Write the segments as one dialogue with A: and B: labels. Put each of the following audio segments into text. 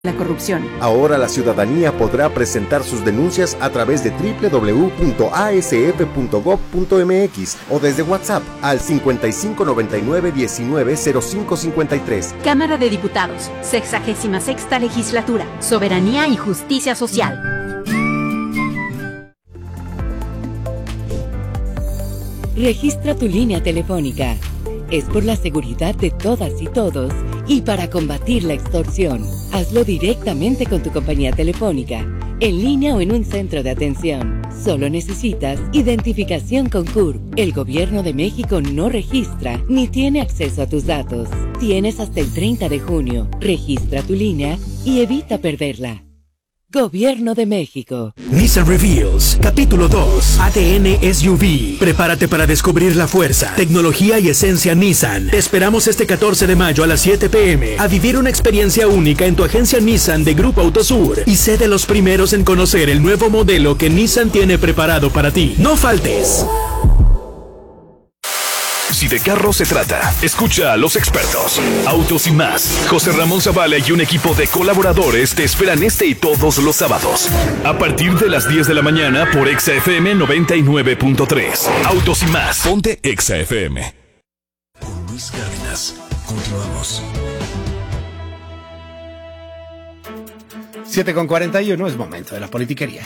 A: la corrupción.
B: Ahora la ciudadanía podrá presentar sus denuncias a través de www.asf.gov.mx o desde WhatsApp al 5599-190553.
A: Cámara de Diputados, 66ª Legislatura, Soberanía y Justicia Social.
C: Registra tu línea telefónica. Es por la seguridad de todas y todos y para combatir la extorsión. Hazlo directamente con tu compañía telefónica, en línea o en un centro de atención. Solo necesitas identificación con CURP. El Gobierno de México no registra ni tiene acceso a tus datos. Tienes hasta el 30 de junio. Registra tu línea y evita perderla. Gobierno de México.
D: Nissan Reveals, capítulo 2, ADN SUV. Prepárate para descubrir la fuerza, tecnología y esencia Nissan. Te esperamos este 14 de mayo a las 7 p.m. a vivir una experiencia única en tu agencia Nissan de Grupo Autosur y sé de los primeros en conocer el nuevo modelo que Nissan tiene preparado para ti. ¡No faltes!
E: Si de carro se trata, escucha a los expertos. Autos y más. José Ramón Zavala y un equipo de colaboradores te esperan este y todos los sábados. A partir de las 10 de la mañana por Exa FM 99.3. Autos y más. Ponte Exa FM. Con Luis Cárdenas. Continuamos.
F: 7:41 es momento de la politiquería.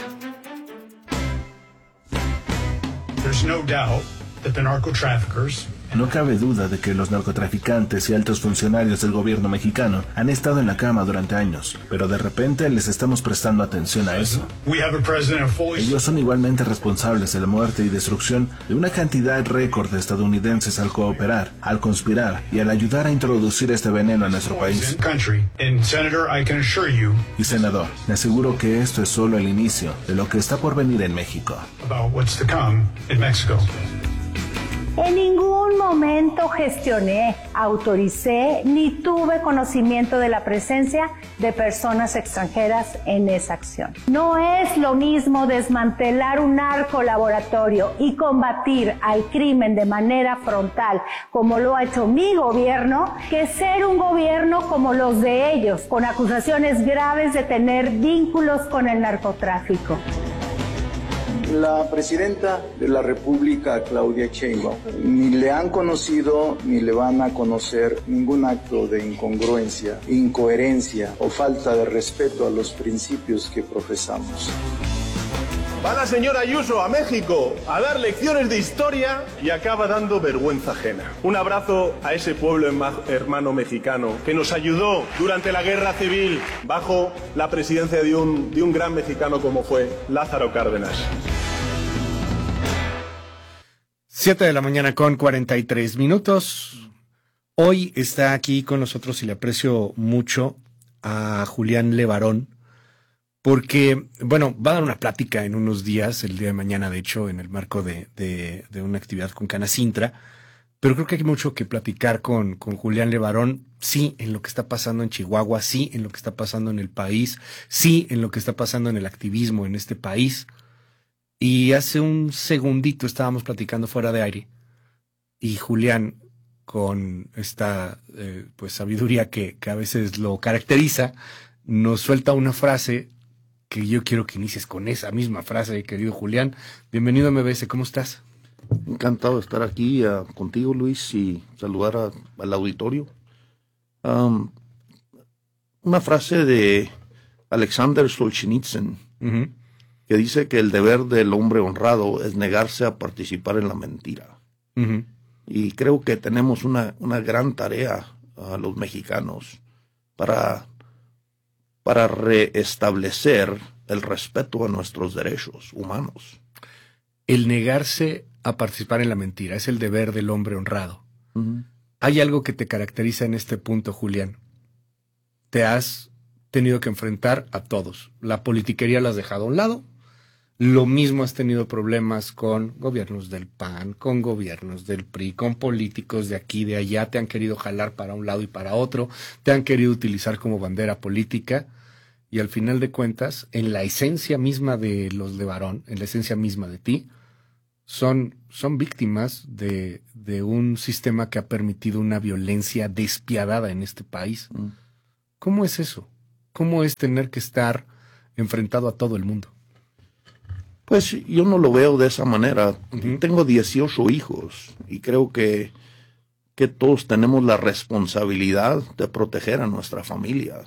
G: There's no doubt that the narco-traffickers.
H: No cabe duda de que los narcotraficantes y altos funcionarios del gobierno mexicano han estado en la cama durante años, pero de repente les estamos prestando atención a eso. Ellos son igualmente responsables de la muerte y destrucción de una cantidad récord de estadounidenses al cooperar, al conspirar y al ayudar a introducir este veneno a nuestro país. Y senador, le aseguro que esto es solo el inicio de lo que está por venir en México.
I: En ningún momento gestioné, autoricé ni tuve conocimiento de la presencia de personas extranjeras en esa acción. No es lo mismo desmantelar un narcolaboratorio y combatir al crimen de manera frontal, como lo ha hecho mi gobierno, que ser un gobierno como los de ellos, con acusaciones graves de tener vínculos con el narcotráfico.
J: La presidenta de la República, Claudia Sheinbaum, ni le han conocido ni le van a conocer ningún acto de incongruencia, incoherencia o falta de respeto a los principios que profesamos.
K: Va la señora Ayuso a México a dar lecciones de historia y acaba dando vergüenza ajena. Un abrazo a ese pueblo hermano mexicano que nos ayudó durante la guerra civil bajo la presidencia de un gran mexicano como fue Lázaro Cárdenas.
F: 7:43 a.m. Hoy está aquí con nosotros y le aprecio mucho a Julián Levarón, porque, bueno, va a dar una plática en unos días, el día de mañana, de hecho, en el marco de una actividad con Canacintra, pero creo que hay mucho que platicar con Julián Levarón, sí, en lo que está pasando en Chihuahua, sí, en lo que está pasando en el país, sí, en lo que está pasando en el activismo en este país. Y hace un segundito estábamos platicando fuera de aire y Julián, con esta pues sabiduría que a veces lo caracteriza, nos suelta una frase que yo quiero que inicies con esa misma frase, querido Julián. Bienvenido a MBS, ¿cómo estás?
L: Encantado de estar aquí contigo, Luis, y saludar al auditorio. Una frase de Alexander Solzhenitsyn, que dice que el deber del hombre honrado es negarse a participar en la mentira. Y creo que tenemos una gran tarea a los mexicanos para reestablecer el respeto a nuestros derechos humanos.
F: El negarse a participar en la mentira es el deber del hombre honrado. ¿Hay algo que te caracteriza en este punto, Julián? Te has tenido que enfrentar a todos. La politiquería la has dejado a un lado. Lo mismo has tenido problemas con gobiernos del PAN, con gobiernos del PRI, con políticos de aquí y de allá. Te han querido jalar para un lado y para otro. Te han querido utilizar como bandera política. Y al final de cuentas, en la esencia misma de los Levarón, en la esencia misma de ti, son víctimas de un sistema que ha permitido una violencia despiadada en este país. ¿Cómo es eso? ¿Cómo es tener que estar enfrentado a todo el mundo?
L: Pues yo no lo veo de esa manera. Tengo 18 hijos y creo que todos tenemos la responsabilidad de proteger a nuestra familia.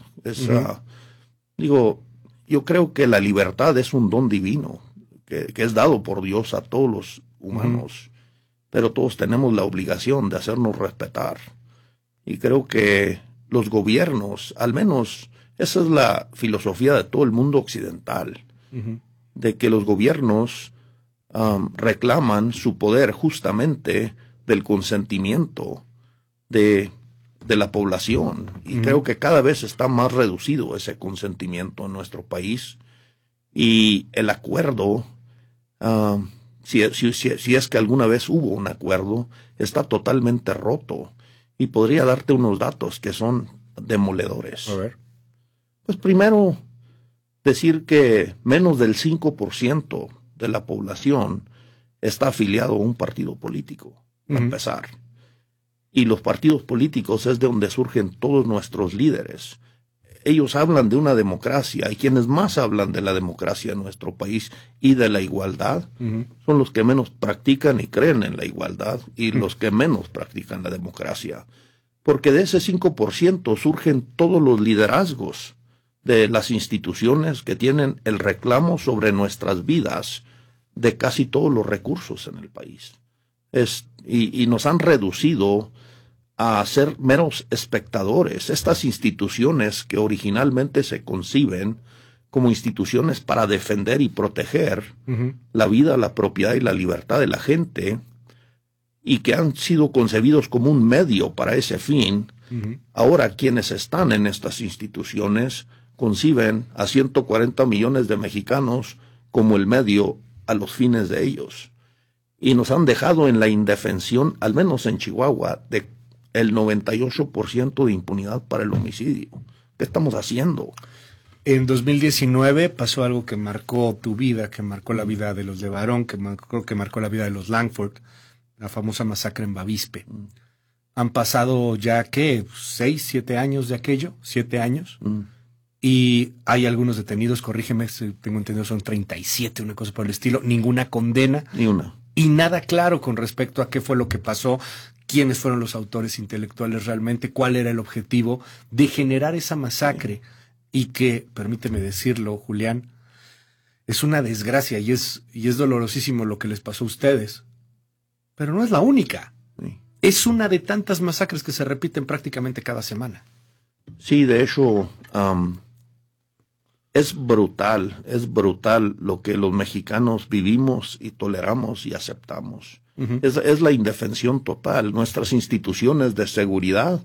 L: Yo creo que la libertad es un don divino que es dado por Dios a todos los humanos, pero todos tenemos la obligación de hacernos respetar. Y creo que los gobiernos, al menos esa es la filosofía de todo el mundo occidental, de que los gobiernos reclaman su poder justamente del consentimiento de la población. Y creo que cada vez está más reducido ese consentimiento en nuestro país. Y el acuerdo, si es que alguna vez hubo un acuerdo, está totalmente roto. Y podría darte unos datos que son demoledores.
F: A ver.
L: Pues primero, decir que menos del 5% de la población está afiliado a un partido político, para empezar. Y los partidos políticos es de donde surgen todos nuestros líderes. Ellos hablan de una democracia, y quienes más hablan de la democracia en nuestro país y de la igualdad son los que menos practican y creen en la igualdad, y los que menos practican la democracia. Porque de ese 5% surgen todos los liderazgos de las instituciones que tienen el reclamo sobre nuestras vidas de casi todos los recursos en el país. Y nos han reducido a ser meros espectadores. Estas instituciones que originalmente se conciben como instituciones para defender y proteger la vida, la propiedad y la libertad de la gente, y que han sido concebidos como un medio para ese fin, ahora quienes están en estas instituciones conciben a 140 millones de mexicanos como el medio a los fines de ellos. Y nos han dejado en la indefensión, al menos en Chihuahua, de el 98% de impunidad para el homicidio. ¿Qué estamos haciendo?
F: En 2019 pasó algo que marcó tu vida, que marcó la vida de los Levarón, que marcó la vida de los Langford, la famosa masacre en Bavispe. Han pasado ya, ¿qué? 6, 7 años de aquello, 7 años. Y hay algunos detenidos, corrígeme, si tengo entendido son 37, una cosa por el estilo, ninguna condena.
L: Ni una.
F: Y nada claro con respecto a qué fue lo que pasó, quiénes fueron los autores intelectuales realmente, cuál era el objetivo de generar esa masacre. Y que, permíteme decirlo, Julián, es una desgracia y es dolorosísimo lo que les pasó a ustedes. Pero no es la única.
L: Sí.
F: Es una de tantas masacres que se repiten prácticamente cada semana.
L: Sí, de hecho, es brutal lo que los mexicanos vivimos y toleramos y aceptamos. Es la indefensión total. Nuestras instituciones de seguridad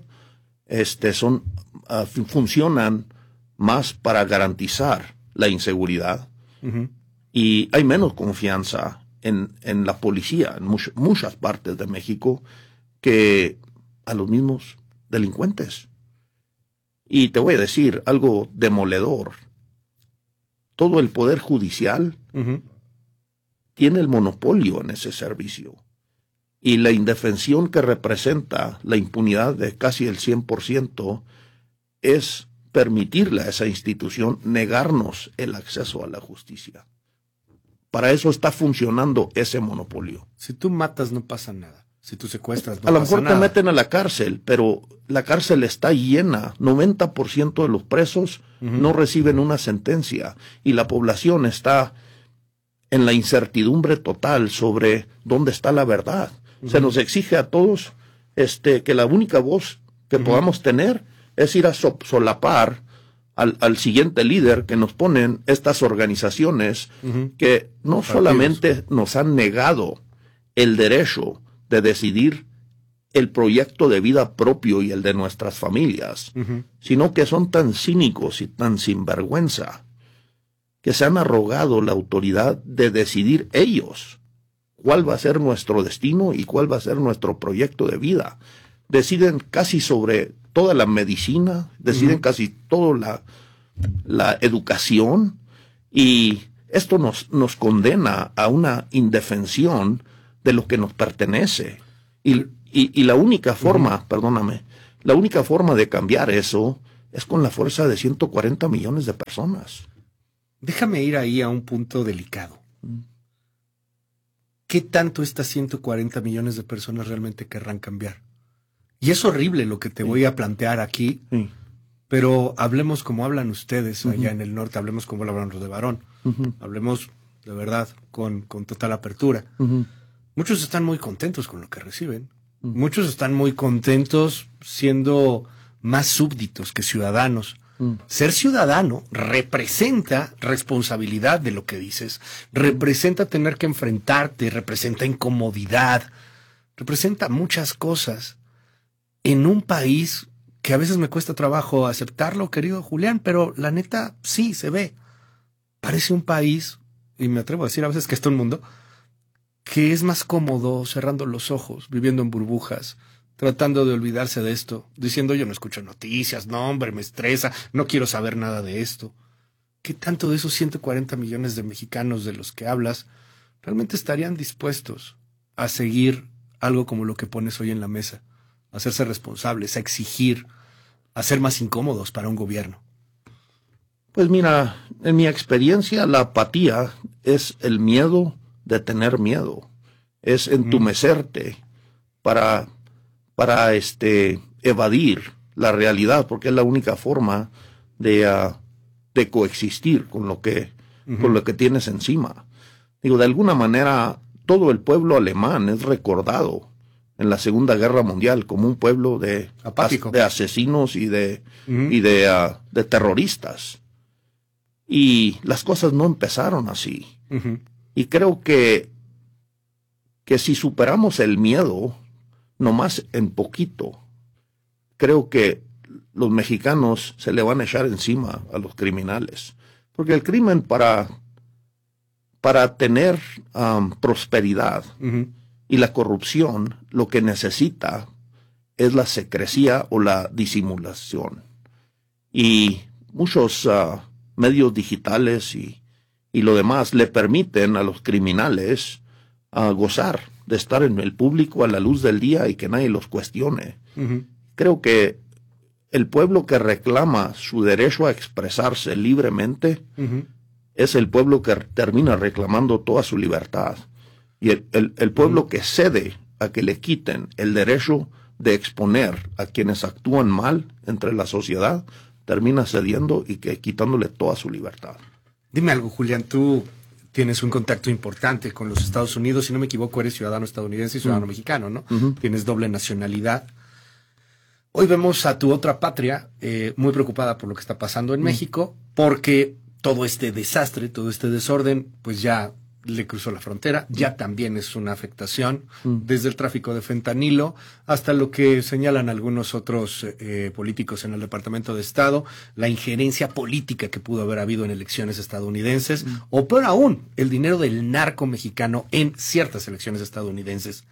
L: funcionan más para garantizar la inseguridad, y hay menos confianza en la policía en muchas partes de México que a los mismos delincuentes. Y te voy a decir algo demoledor. Todo el poder judicial tiene el monopolio en ese servicio. Y la indefensión que representa la impunidad de casi el 100% es permitirle a esa institución negarnos el acceso a la justicia. Para eso está funcionando ese monopolio.
F: Si tú matas no pasa nada. Si tú secuestras no pasa
L: nada. A
F: lo
L: mejor
F: nada.
L: Te meten a la cárcel, pero la cárcel está llena. 90% de los presos no reciben una sentencia. Y la población está en la incertidumbre total sobre dónde está la verdad. Se nos exige a todos que la única voz que podamos tener es ir a solapar al siguiente líder que nos ponen estas organizaciones que no solamente nos han negado el derecho de decidir el proyecto de vida propio y el de nuestras familias, sino que son tan cínicos y tan sinvergüenza que se han arrogado la autoridad de decidir ellos cuál va a ser nuestro destino y cuál va a ser nuestro proyecto de vida. Deciden casi sobre toda la medicina, deciden casi toda la educación, y esto nos condena a una indefensión de lo que nos pertenece. Y la única forma, la única forma de cambiar eso es con la fuerza de 140 millones de personas.
F: Déjame ir ahí a un punto delicado. ¿Qué tanto estas 140 millones de personas realmente querrán cambiar? Y es horrible lo que te voy a plantear aquí, pero hablemos como hablan ustedes allá en el norte, hablemos como hablan los de Varón, hablemos de verdad con total apertura. Muchos están muy contentos con lo que reciben, muchos están muy contentos siendo más súbditos que ciudadanos. Ser ciudadano representa responsabilidad de lo que dices, representa tener que enfrentarte, representa incomodidad, representa muchas cosas en un país que a veces me cuesta trabajo aceptarlo, querido Julián, pero la neta sí se ve. Parece un país, y me atrevo a decir a veces que es todo el mundo, que es más cómodo cerrando los ojos, viviendo en burbujas, tratando de olvidarse de esto, diciendo yo no escucho noticias, no hombre, me estresa, no quiero saber nada de esto. ¿Qué tanto de esos 140 millones de mexicanos de los que hablas realmente estarían dispuestos a seguir algo como lo que pones hoy en la mesa? A hacerse responsables, a exigir, a ser más incómodos para un gobierno.
L: Pues mira, en mi experiencia la apatía es el miedo de tener miedo, es entumecerte para evadir la realidad, porque es la única forma de coexistir con lo que tienes encima. Digo, de alguna manera, todo el pueblo alemán es recordado en la Segunda Guerra Mundial como un pueblo de asesinos y de terroristas. Y las cosas no empezaron así. Y creo que si superamos el miedo, nomás en poquito, creo que los mexicanos se le van a echar encima a los criminales. Porque el crimen para tener prosperidad y la corrupción, lo que necesita es la secrecía o la disimulación. Y muchos medios digitales y lo demás le permiten a los criminales gozar de estar en el público a la luz del día y que nadie los cuestione. Creo que el pueblo que reclama su derecho a expresarse libremente es el pueblo que termina reclamando toda su libertad. Y el pueblo que cede a que le quiten el derecho de exponer a quienes actúan mal entre la sociedad, termina cediendo y quitándole toda su libertad.
F: Dime algo, Julián, tú tienes un contacto importante con los Estados Unidos, si no me equivoco eres ciudadano estadounidense y ciudadano mexicano, ¿no? Tienes doble nacionalidad. Hoy vemos a tu otra patria muy preocupada por lo que está pasando en México, porque todo este desastre, todo este desorden, pues ya le cruzó la frontera, ya también es una afectación, desde el tráfico de fentanilo hasta lo que señalan algunos otros políticos en el Departamento de Estado, la injerencia política que pudo haber habido en elecciones estadounidenses, o peor aún, el dinero del narco mexicano en ciertas elecciones estadounidenses.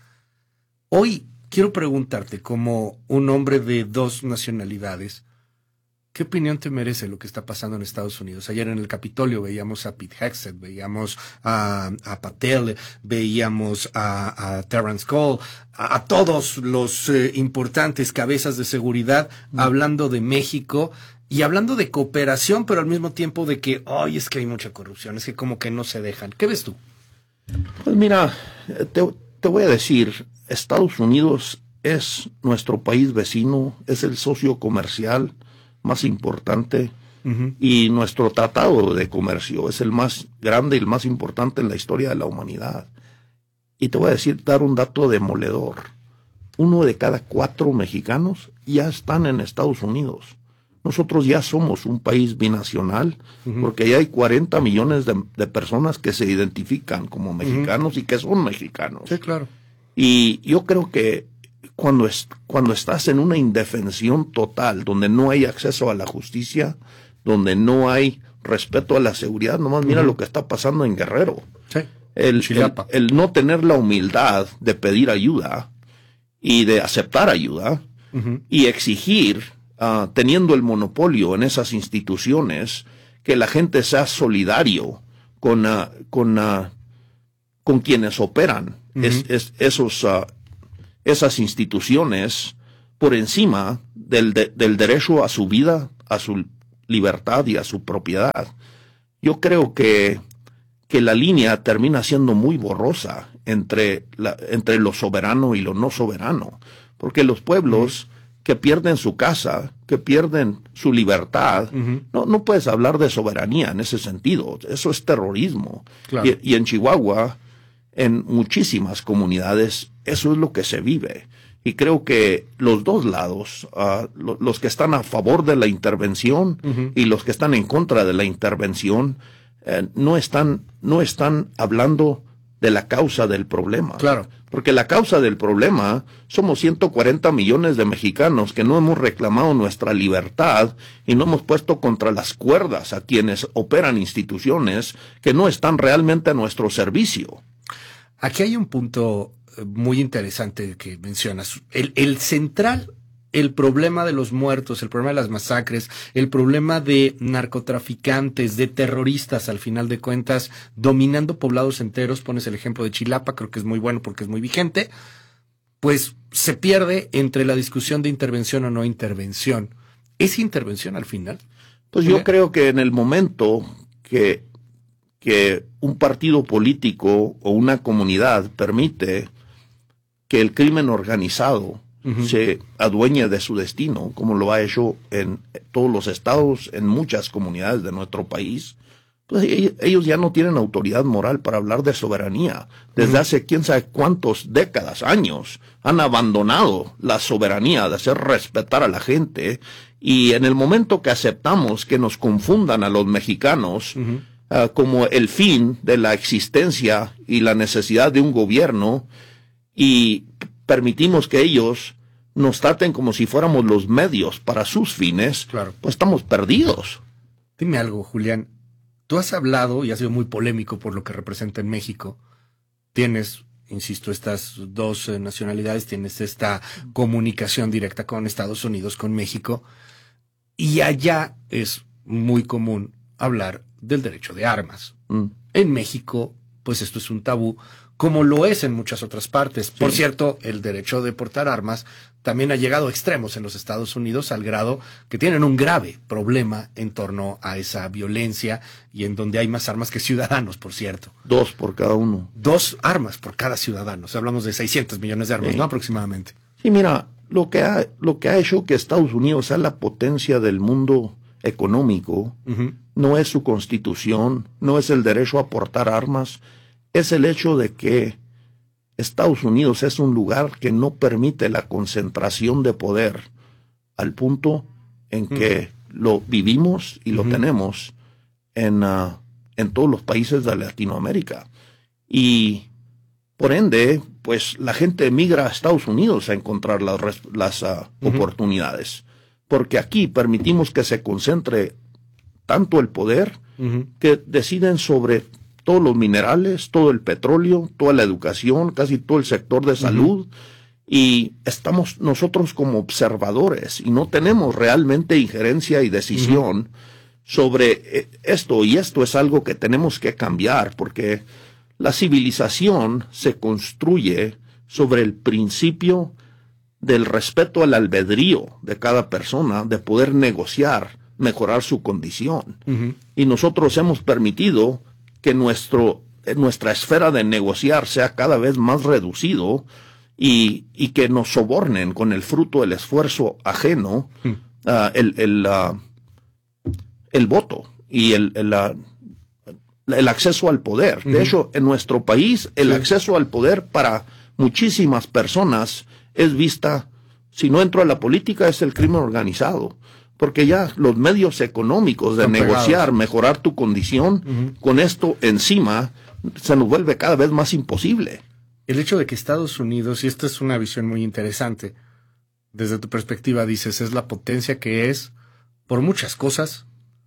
F: Hoy quiero preguntarte, como un hombre de dos nacionalidades, ¿qué opinión te merece lo que está pasando en Estados Unidos? Ayer en el Capitolio veíamos a Pete Hegseth, veíamos a Patel, veíamos a Terrence Cole, a todos los importantes cabezas de seguridad hablando de México y hablando de cooperación, pero al mismo tiempo de que, ay, es que hay mucha corrupción, es que como que no se dejan. ¿Qué ves tú?
L: Pues mira, te voy a decir, Estados Unidos es nuestro país vecino, es el socio comercial más importante y nuestro tratado de comercio es el más grande y el más importante en la historia de la humanidad. Y te voy a dar un dato demoledor. 1 de cada 4 mexicanos ya están en Estados Unidos. Nosotros ya somos un país binacional porque ya hay 40 millones de personas que se identifican como mexicanos y que son mexicanos.
F: Sí, claro.
L: Y yo creo que cuando estás en una indefensión total, donde no hay acceso a la justicia, donde no hay respeto a la seguridad, nomás mira lo que está pasando en Guerrero.
F: Sí.
L: El no tener la humildad de pedir ayuda y de aceptar ayuda y exigir, teniendo el monopolio en esas instituciones, que la gente sea solidario con quienes operan esas instituciones por encima del derecho a su vida, su libertad y a su propiedad. Yo creo que la línea termina siendo muy borrosa entre lo soberano y lo no soberano, porque los pueblos que pierden su casa, que pierden su libertad, no puedes hablar de soberanía en ese sentido. Eso es terrorismo. Claro. Y en Chihuahua, en muchísimas comunidades, eso es lo que se vive. Y creo que los dos lados, los que están a favor de la intervención y los que están en contra de la intervención, no están hablando de la causa del problema.
F: Claro.
L: Porque la causa del problema somos 140 millones de mexicanos que no hemos reclamado nuestra libertad y no hemos puesto contra las cuerdas a quienes operan instituciones que no están realmente a nuestro servicio.
F: Aquí hay un punto muy interesante que mencionas. El central, el problema de los muertos, el problema de las masacres, el problema de narcotraficantes, de terroristas, al final de cuentas, dominando poblados enteros. Pones el ejemplo de Chilapa, creo que es muy bueno porque es muy vigente. Pues se pierde entre la discusión de intervención o no intervención. ¿Es intervención al final?
L: Pues yo creo que en el momento que un partido político o una comunidad permite que el crimen organizado se adueñe de su destino, como lo ha hecho en todos los estados, en muchas comunidades de nuestro país, pues ellos ya no tienen autoridad moral para hablar de soberanía. Desde hace quién sabe cuántos décadas, años, han abandonado la soberanía de hacer respetar a la gente, y en el momento que aceptamos que nos confundan a los mexicanos como el fin de la existencia y la necesidad de un gobierno, y permitimos que ellos nos traten como si fuéramos los medios para sus fines, claro, pues estamos perdidos.
F: Dime algo, Julián. Tú has hablado y has sido muy polémico por lo que representa en México. Tienes, insisto, estas dos nacionalidades, tienes esta comunicación directa con Estados Unidos, con México, y allá es muy común hablar del derecho de armas. En México, pues esto es un tabú, como lo es en muchas otras partes. Sí. Por cierto, el derecho de portar armas también ha llegado a extremos en los Estados Unidos, al grado que tienen un grave problema en torno a esa violencia, y en donde hay más armas que ciudadanos, por cierto.
L: 2 por cada uno.
F: 2 armas por cada ciudadano. O sea, hablamos de 600 millones de armas, ¿no? Aproximadamente.
L: Sí, mira, lo que ha hecho que Estados Unidos sea la potencia del mundo económico no es su constitución, no es el derecho a portar armas, es el hecho de que Estados Unidos es un lugar que no permite la concentración de poder al punto en que lo vivimos y lo tenemos en todos los países de Latinoamérica. Y por ende, pues la gente emigra a Estados Unidos a encontrar las oportunidades, porque aquí permitimos que se concentre tanto el poder que deciden sobre todos los minerales, todo el petróleo, toda la educación, casi todo el sector de salud, y estamos nosotros como observadores y no tenemos realmente injerencia y decisión sobre esto, y esto es algo que tenemos que cambiar, porque la civilización se construye sobre el principio del respeto al albedrío de cada persona, de poder negociar, mejorar su condición. Y nosotros hemos permitido que nuestra esfera de negociar sea cada vez más reducido, y que nos sobornen con el fruto del esfuerzo ajeno, el voto y el acceso al poder. De hecho, en nuestro país, el acceso al poder para muchísimas personas es vista, si no entro a la política, es el crimen organizado. Porque ya los medios económicos de negociar, mejorar tu condición, con esto encima, se nos vuelve cada vez más imposible.
F: El hecho de que Estados Unidos, y esta es una visión muy interesante, desde tu perspectiva dices, es la potencia que es por muchas cosas,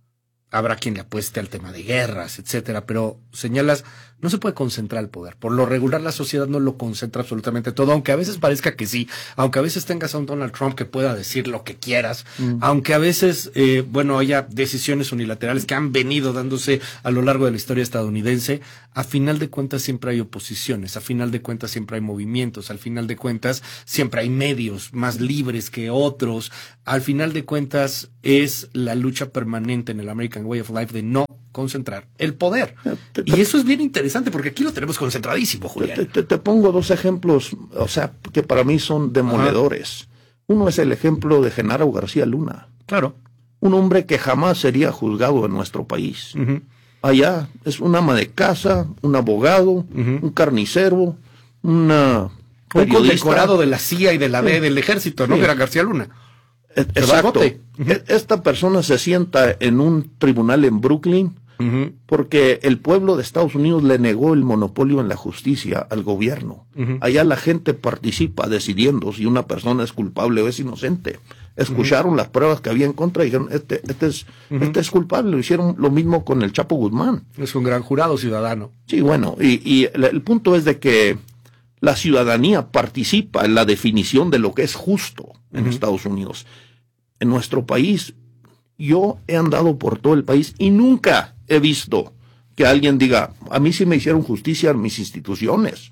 F: habrá quien le apueste al tema de guerras, etcétera, pero señalas, no se puede concentrar el poder. Por lo regular la sociedad no lo concentra absolutamente todo, aunque a veces parezca que sí, aunque a veces tengas a un Donald Trump que pueda decir lo que quieras, aunque a veces, haya decisiones unilaterales que han venido dándose a lo largo de la historia estadounidense, a final de cuentas siempre hay oposiciones, a final de cuentas siempre hay movimientos, al final de cuentas siempre hay medios más libres que otros, al final de cuentas es la lucha permanente en el American Way of Life de no concentrar el poder. Y eso es bien interesante porque aquí lo tenemos concentradísimo, Julián.
L: Te pongo 2 ejemplos, o sea, que para mí son demoledores. Uno es el ejemplo de Genaro García Luna.
F: Claro.
L: Un hombre que jamás sería juzgado en nuestro país. Allá es un ama de casa, un abogado, un carnicero, un
F: condecorado de la CIA y de la D del ejército, ¿no? Que era García Luna.
L: Exacto. Esta persona se sienta en un tribunal en Brooklyn porque el pueblo de Estados Unidos le negó el monopolio en la justicia al gobierno. Allá la gente participa decidiendo si una persona es culpable o es inocente. Escucharon las pruebas que había en contra y dijeron, este es culpable. Lo hicieron lo mismo con el Chapo Guzmán.
F: Es un gran jurado ciudadano.
L: Sí, bueno, y el punto es de que la ciudadanía participa en la definición de lo que es justo en Estados Unidos. En nuestro país, yo he andado por todo el país y nunca he visto que alguien diga, a mí sí me hicieron justicia en mis instituciones.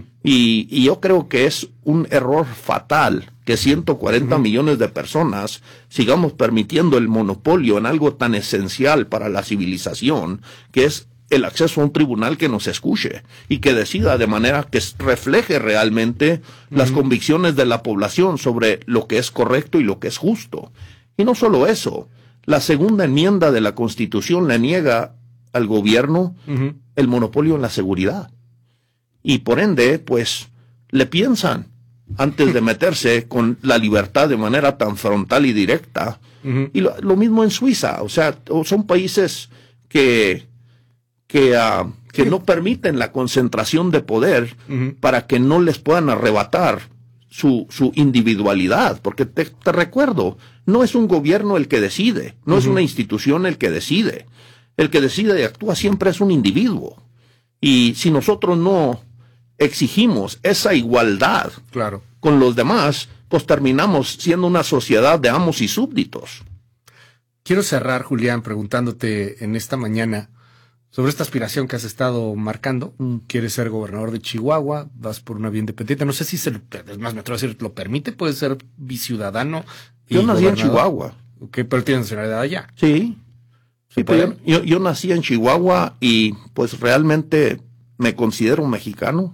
L: Y yo creo que es un error fatal que 140 millones de personas sigamos permitiendo el monopolio en algo tan esencial para la civilización, que es el acceso a un tribunal que nos escuche y que decida de manera que refleje realmente las convicciones de la población sobre lo que es correcto y lo que es justo. Y no solo eso, la segunda enmienda de la Constitución le niega al gobierno el monopolio en la seguridad. Y por ende, pues, le piensan antes de meterse con la libertad de manera tan frontal y directa. Y lo mismo en Suiza, o sea, son países que no permiten la concentración de poder para que no les puedan arrebatar su individualidad, porque te recuerdo, no es un gobierno el que decide, no es una institución el que decide y actúa siempre es un individuo, y si nosotros no exigimos esa igualdad con los demás, pues terminamos siendo una sociedad de amos y súbditos.
F: Quiero cerrar, Julián, preguntándote en esta mañana sobre esta aspiración que has estado marcando. Quieres ser gobernador de Chihuahua, vas por una vía independiente. No sé si es más, me atrevo a decir, ¿lo permite? ¿Puedes ser biciudadano?
L: Yo nací en Chihuahua.
F: Okay, pero tienes nacionalidad allá.
L: Sí, pero yo nací en Chihuahua y pues realmente me considero mexicano.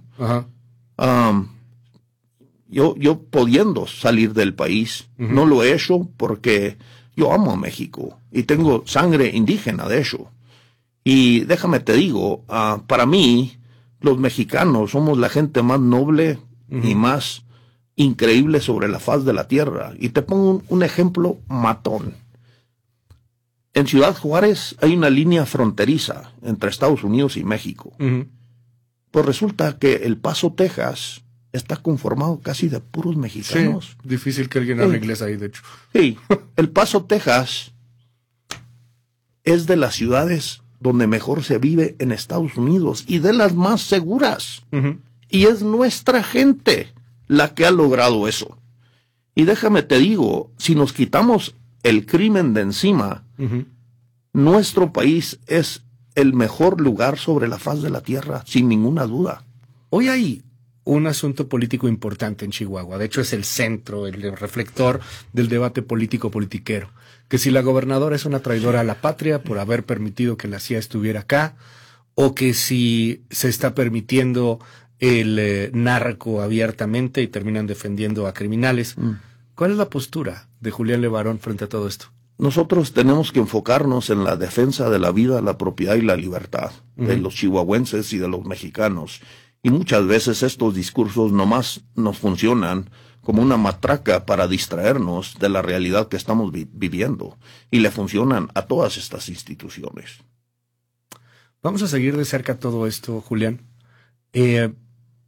L: Yo pudiendo salir del país, no lo he hecho porque yo amo a México y tengo sangre indígena, de hecho. Y déjame te digo, para mí, los mexicanos somos la gente más noble y más increíble sobre la faz de la tierra. Y te pongo un ejemplo matón. En Ciudad Juárez hay una línea fronteriza entre Estados Unidos y México. Pues resulta que El Paso, Texas, está conformado casi de puros mexicanos.
F: Sí, difícil que alguien hable inglés ahí, de hecho.
L: Sí, El Paso, Texas, es de las ciudades donde mejor se vive en Estados Unidos y de las más seguras. Y es nuestra gente la que ha logrado eso. Y déjame te digo, si nos quitamos el crimen de encima, nuestro país es el mejor lugar sobre la faz de la tierra, sin ninguna duda.
F: Hoy hay un asunto político importante en Chihuahua. De hecho, es el centro, el reflector del debate político-politiquero. Que si la gobernadora es una traidora a la patria por haber permitido que la CIA estuviera acá, o que si se está permitiendo el narco abiertamente y terminan defendiendo a criminales. ¿Cuál es la postura de Julián Levarón frente a todo esto?
L: Nosotros tenemos que enfocarnos en la defensa de la vida, la propiedad y la libertad de los chihuahuenses y de los mexicanos. Y muchas veces estos discursos nomás nos funcionan como una matraca para distraernos de la realidad que estamos viviendo. Y le funcionan a todas estas instituciones.
F: Vamos a seguir de cerca todo esto, Julián.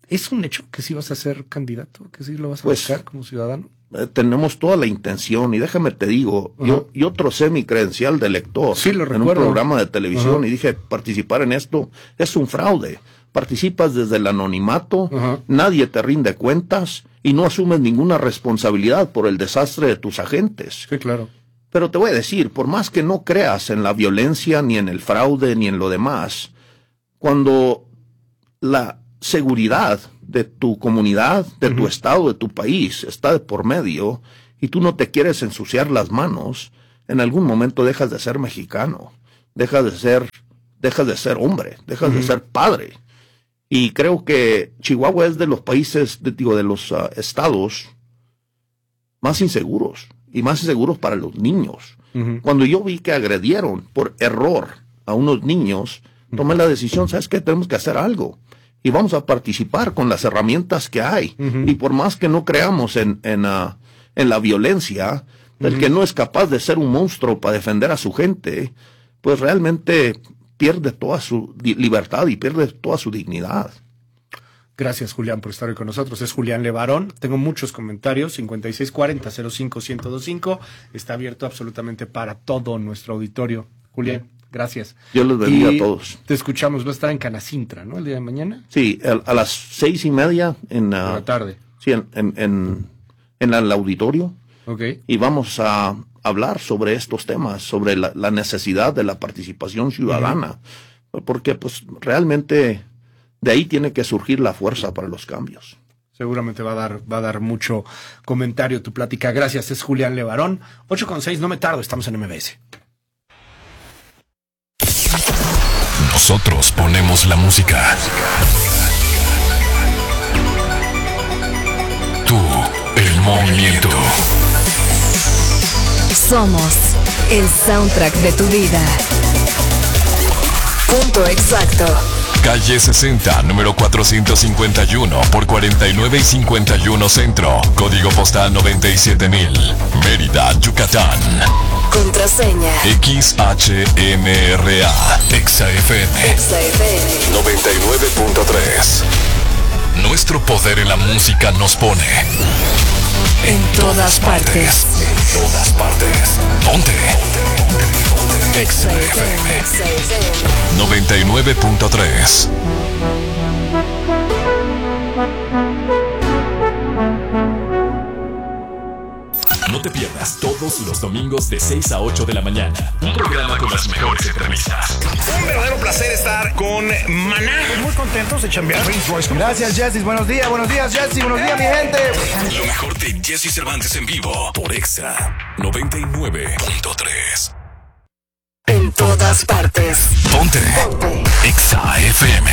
F: ¿Es un hecho que sí vas a ser candidato? ¿Que sí lo vas a buscar como ciudadano?
L: Tenemos toda la intención, y déjame te digo, yo trocé mi credencial de elector en un programa de televisión y dije, participar en esto es un fraude. Participas desde el anonimato, nadie te rinde cuentas y no asumes ninguna responsabilidad por el desastre de tus agentes.
F: Sí, claro.
L: Pero te voy a decir, por más que no creas en la violencia, ni en el fraude, ni en lo demás, cuando la seguridad de tu comunidad, de tu estado, de tu país está de por medio y tú no te quieres ensuciar las manos, en algún momento dejas de ser mexicano, dejas de ser hombre, dejas de ser padre. Y creo que Chihuahua es de los países, de los estados más inseguros y más inseguros para los niños. Cuando yo vi que agredieron por error a unos niños, tomé la decisión, ¿sabes qué? Tenemos que hacer algo. Y vamos a participar con las herramientas que hay. Y por más que no creamos en la violencia, el que no es capaz de ser un monstruo para defender a su gente, pues realmente pierde toda su libertad y pierde toda su dignidad.
F: Gracias, Julián, por estar hoy con nosotros. Es Julián Levarón. Tengo muchos comentarios. 5640-05-1025. Está abierto absolutamente para todo nuestro auditorio. Julián, gracias.
L: Yo los bendiga a todos.
F: Te escuchamos. Va a estar en Canacintra, ¿no? El día de mañana.
L: Sí, a las 6:30 en
F: la tarde.
L: Sí, en el auditorio.
F: Okay.
L: Y vamos a hablar sobre estos temas, sobre la necesidad de la participación ciudadana, porque pues realmente de ahí tiene que surgir la fuerza para los cambios.
F: Seguramente va a dar mucho comentario tu plática. Gracias, es Julián Levarón. 8:06, no me tardo, estamos en MBS.
E: Nosotros ponemos la música. Tú, el movimiento.
M: Somos el soundtrack de tu vida. Punto exacto.
E: Calle 60, número 451 por 49 y 51 Centro. Código postal 97000. Mérida, Yucatán.
M: Contraseña
E: XHMRA. ExaFM 99.3. Nuestro poder en la música nos pone
M: en todas partes.
E: En todas partes. Ponte. XFM 99.3. No te pierdas todos los domingos de 6 a 8 de la mañana. Un programa con las mejores entrevistas.
N: Un verdadero placer estar con Maná.
O: Muy contentos de chambear.
N: Gracias, Jessy. Buenos días, Jessy. Buenos días, mi gente.
E: Lo mejor de Jessy Cervantes en vivo por Exa 99.3.
M: En todas partes.
E: Ponte. Exa FM.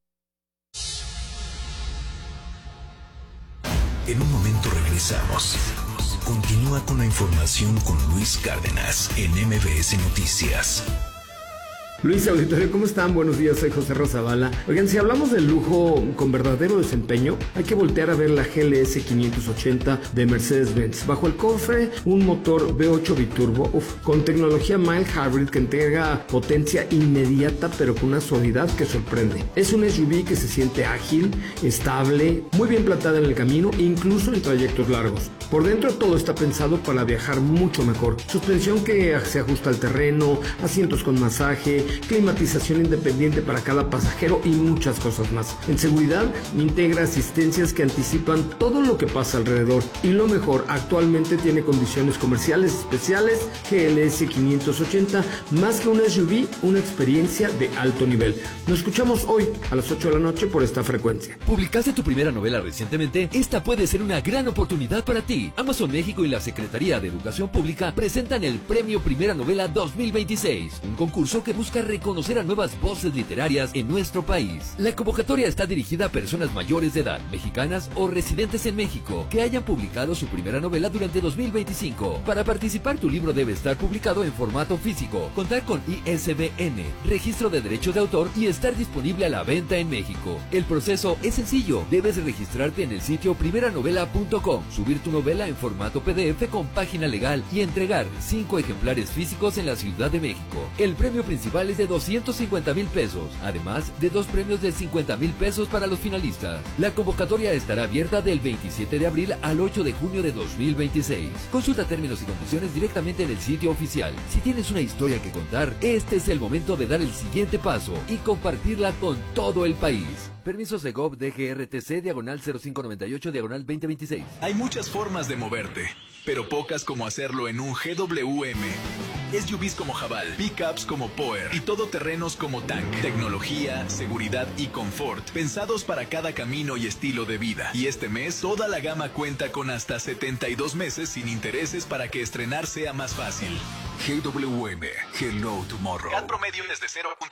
E: En un momento regresamos. Continúa con la información con Luis Cárdenas en MBS Noticias.
P: Luis Auditorio, ¿cómo están? Buenos días, soy José Razabala. Oigan, si hablamos de lujo con verdadero desempeño, hay que voltear a ver la GLS 580 de Mercedes-Benz. Bajo el cofre, un motor V8 biturbo, con tecnología mild hybrid que entrega potencia inmediata, pero con una suavidad que sorprende. Es un SUV que se siente ágil, estable, muy bien plantada en el camino, incluso en trayectos largos. Por dentro todo está pensado para viajar mucho mejor. Suspensión que se ajusta al terreno, asientos con masaje, climatización independiente para cada pasajero y muchas cosas más. En seguridad, integra asistencias que anticipan todo lo que pasa alrededor. Y lo mejor, actualmente tiene condiciones comerciales especiales. GLS 580, más que un SUV, una experiencia de alto nivel. Nos escuchamos hoy a las 8 de la noche por esta frecuencia.
Q: ¿Publicaste tu primera novela recientemente? Esta puede ser una gran oportunidad para ti. Amazon México y la Secretaría de Educación Pública presentan el Premio Primera Novela 2026, un concurso que busca reconocer a nuevas voces literarias en nuestro país. La convocatoria está dirigida a personas mayores de edad, mexicanas o residentes en México, que hayan publicado su primera novela durante 2025. Para participar, tu libro debe estar publicado en formato físico, contar con ISBN, registro de derechos de autor y estar disponible a la venta en México. El proceso es sencillo. Debes registrarte en el sitio primeranovela.com, subir tu novela en formato PDF con página legal y entregar 5 ejemplares físicos en la Ciudad de México. El premio principal es totales de 250,000 pesos, además de 2 premios de 50,000 pesos para los finalistas. La convocatoria estará abierta del 27 de abril al 8 de junio de 2026. Consulta términos y condiciones directamente en el sitio oficial. Si tienes una historia que contar, este es el momento de dar el siguiente paso y compartirla con todo el país. Permiso Segov DGRTC diagonal 0598 diagonal 2026.
O: Hay muchas formas de moverte, pero pocas como hacerlo en un GWM. SUVs como Haval, pickups como Power y todoterrenos como Tank. Tecnología, seguridad y confort, pensados para cada camino y estilo de vida. Y este mes, toda la gama cuenta con hasta 72 meses sin intereses para que estrenar sea más fácil. GWM, Hello Tomorrow. CAT promedio desde 0.